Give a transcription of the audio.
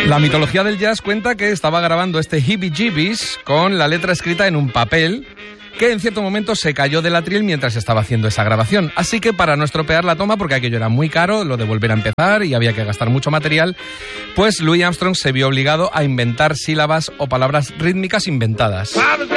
La mitología del jazz cuenta que estaba grabando este Heebie Jeebies con la letra escrita en un papel que en cierto momento se cayó del atril mientras estaba haciendo esa grabación. Así que para no estropear la toma, porque aquello era muy caro, lo de volver a empezar y había que gastar mucho material, pues Louis Armstrong se vio obligado a inventar sílabas o palabras rítmicas inventadas.